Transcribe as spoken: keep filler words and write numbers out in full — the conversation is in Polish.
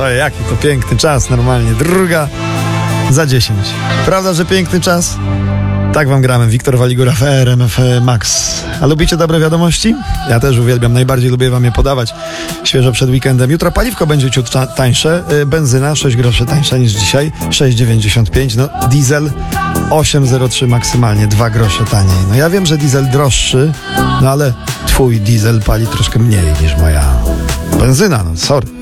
Oj, jaki to piękny czas, normalnie. Druga za dziesięć. Prawda, że piękny czas? Tak wam gramy. Wiktor Waligura w R M F Max. A lubicie dobre wiadomości? Ja też uwielbiam. Najbardziej lubię wam je podawać. Świeżo przed weekendem. Jutro paliwko będzie ciut tańsze. Benzyna sześć groszy tańsza niż dzisiaj. sześć dziewięćdziesiąt pięć. No, diesel osiem zero trzy maksymalnie. dwa grosze taniej. No ja wiem, że diesel droższy, no ale twój diesel pali troszkę mniej niż moja benzyna. No sorry.